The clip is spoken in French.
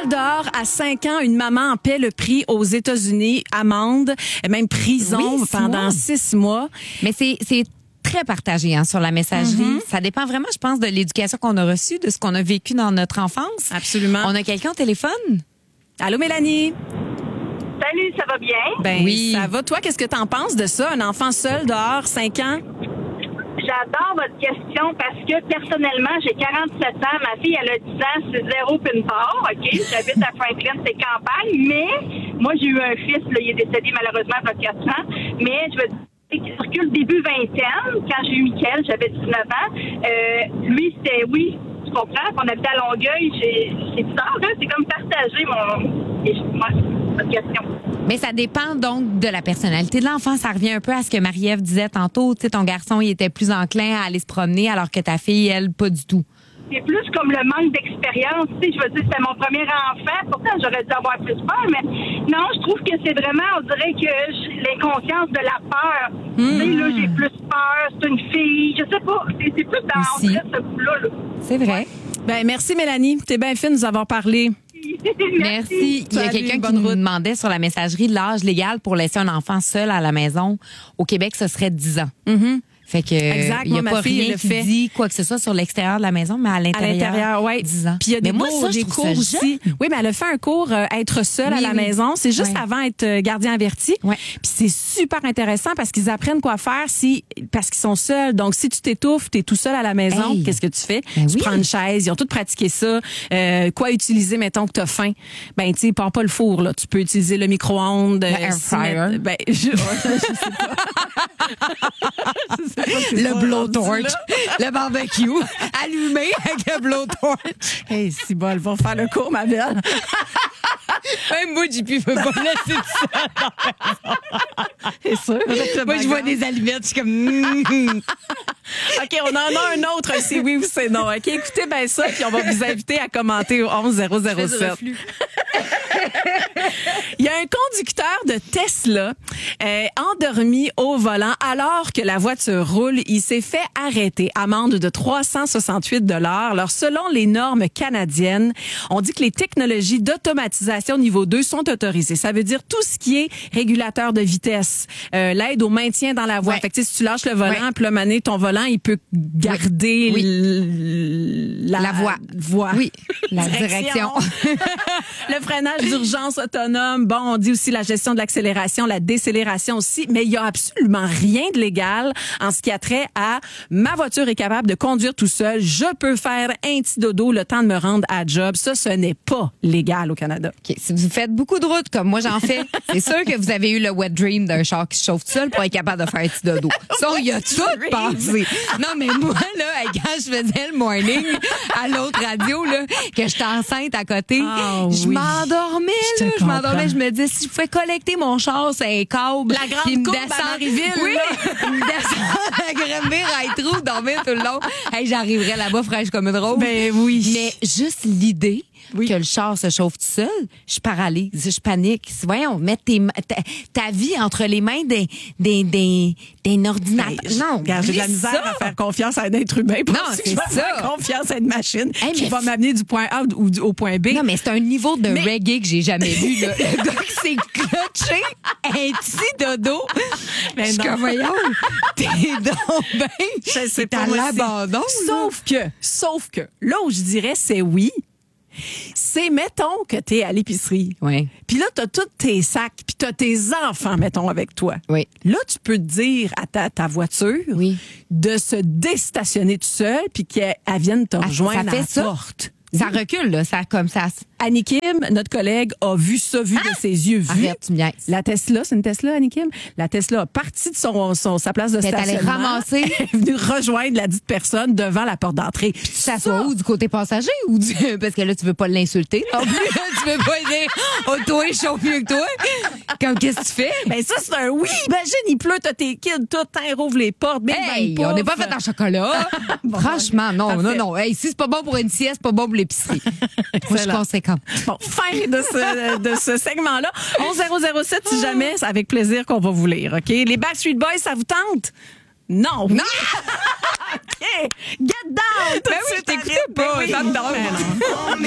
dehors à 5 ans, une maman en paie le prix aux États-Unis, amende, même prison pendant 6 mois. Mais c'est très partagé sur la messagerie. Ça dépend vraiment, je pense, de l'éducation qu'on a reçue, de ce qu'on a vécu dans notre enfance. Absolument. On a quelqu'un au téléphone? Allô, Mélanie? Salut, ça va bien? Ben, oui. Ça va. Toi, qu'est-ce que t'en penses de ça? Un enfant seul dehors, 5 ans? J'adore votre question parce que personnellement, j'ai 47 ans. Ma fille, elle a 10 ans, c'est zéro pin part, OK? J'habite à Franklin, c'est campagne, mais moi, j'ai eu un fils, là, il est décédé malheureusement il y a 4 ans, mais je veux dire, il circule début vingtaine. Quand j'ai eu Mickaël, j'avais 19 ans. Lui, c'était, oui, tu comprends, on habitait à Longueuil, c'est bizarre, là, c'est comme partager votre question. Mais ça dépend donc de la personnalité de l'enfant. Ça revient un peu à ce que Marie-Ève disait tantôt. Tu sais, ton garçon, il était plus enclin à aller se promener alors que ta fille, elle, pas du tout. C'est plus comme le manque d'expérience. Tu sais, je veux dire, c'était mon premier enfant. Pourtant, j'aurais dû avoir plus peur. Mais non, je trouve que c'est vraiment, on dirait que l'inconscience de la peur. Tu sais, là, j'ai plus peur. C'est une fille. Je sais pas. C'est plus dans Aussi. ce bout-là. Là. C'est vrai. Ben, merci, Mélanie. T'es bien fine de nous avoir parlé. Merci. Il y a Salut, quelqu'un qui bonne nous route. demandait sur la messagerie l'âge légal pour laisser un enfant seul à la maison. Au Québec, ce serait 10 ans. Fait que Exact. il y a Moi, pas ma fille, rien elle qui le fait. dit quoi que ce soit sur l'extérieur de la maison, mais à l'intérieur, ouais. 10 ans. Puis il y a des mais moi, cours, ça, je des trouve cours ça aussi. jeune. Oui, mais elle a fait un cours être seule à Oui, la oui. maison. C'est juste Ouais. avant être gardien averti. Ouais. Puis c'est super intéressant parce qu'ils apprennent quoi faire parce qu'ils sont seuls. Donc si tu t'étouffes, t'es tout seul à la maison, Hey. qu'est-ce que tu fais? Ben tu oui. prends une chaise. Ils ont tous pratiqué ça. Quoi utiliser, mettons que t'as faim? Ben tu sais, pars pas le four là. Tu peux utiliser le micro-ondes. air fryer. Ben je sais pas. Je sais pas c'est Le pas blowtorch, rendu là. le barbecue, allumé avec le blowtorch. Hey, c'est bon, ils vont faire le cours, ma belle. Même moi, JP veut pas me laisser ça. C'est sûr. Moi, je vois des allumettes, je suis comme... OK, on en a un autre, c'est oui ou c'est non. OK, écoutez bien ça, puis on va vous inviter à commenter au 11007. Il y a un conducteur de Tesla endormi au volant alors que la voiture roule. Il s'est fait arrêter. Amende de 368 $. Alors, selon les normes canadiennes, on dit que les technologies d'automatisation niveau 2 sont autorisées. Ça veut dire tout ce qui est régulateur de vitesse, l'aide au maintien dans la voie. Ouais. Fait que, tu sais, si tu lâches le volant, Ouais. puis là, mané, ton volant, il peut garder La voie. Oui, la direction. Le freinage d'urgence autonome. Bon, on dit aussi la gestion de l'accélération, la décélération aussi, mais il y a absolument rien de légal en ce qui a trait à ma voiture est capable de conduire tout seul. Je peux faire un petit dodo le temps de me rendre à job. Ça, ce n'est pas légal au Canada. OK, si vous faites beaucoup de routes comme moi j'en fais, c'est sûr que vous avez eu le wet dream d'un char qui se chauffe tout seul pour être capable de faire un petit dodo. Ça, il y a tout passé. Non, mais moi, là, quand je faisais le morning à l'autre radio, là, que j'étais enceinte à côté, je m'endormais, Je te là. Je m'endormais, comprends. je me disais, si je pouvais collecter mon char, c'est un câble. La grande puis me courbe à descendre- Marieville, Oui, là. il me descend à Granby, Rail-Trou, dormir tout le long. Hey, j'arriverais là-bas fraîche comme une rose. Ben oui. Mais juste l'idée Oui. que le char se chauffe tout seul, je paralyse, je panique. Voyons, mettre ta vie entre les mains d'un ordinateur. Non, Regarde, j'ai de la oublie misère ça. à faire confiance à un être humain. Non, Penses-tu que c'est je vais ça. faire confiance à une machine Hey, qui mais va m'amener du point A au point B. Non, mais c'est un niveau de Mais- reggae que j'ai jamais vu, là. Le gars qui s'est clutché un petit dodo. Mais Je suis non. comme, voyons, t'es donc ben, Je sais c'est pas, à moi, l'abandon. Sauf que, là où je dirais c'est oui, c'est, mettons, que t'es à l'épicerie. Oui. Puis là, t'as tous tes sacs, puis t'as tes enfants, mettons, avec toi. Oui. Là, tu peux te dire à ta voiture Oui. de se déstationner tout seul, puis qu'elle vienne te rejoindre ça à fait la ça? porte. Ça recule, là, ça comme ça. Annie Kim, notre collègue, a vu ça, vu de ses yeux. Vu Arrête, tu me niaises. la Tesla, c'est une Tesla, Annie Kim? La Tesla a parti de sa place de Elle est allée stationnement. ramasser. Elle est venue rejoindre la dite personne devant la porte d'entrée. Tu t'assois où, du côté passager ou du... Parce que là, tu veux pas l'insulter non plus. Tu veux pas dire, oh, toi, je chauffe mieux que toi. Comme, qu'est-ce que tu fais? Ben ça, c'est un oui. Imagine, il pleut, t'as tes kids, tout, t'en rouvre les portes. Bing, Hey, bang, on n'est pouf. pas fait en chocolat. Franchement, non, Parfait. non. Hey, si c'est pas bon pour une sieste, c'est pas bon pour l'épicerie. Moi, je suis Excellent. conséquente. Bon, fin de ce segment-là. 11007, si jamais, c'est avec plaisir qu'on va vous lire, OK? Les Backstreet Boys, ça vous tente? Non. Non! OK. Get down! Ben oui, je t'écoutais pas. Ça me donne.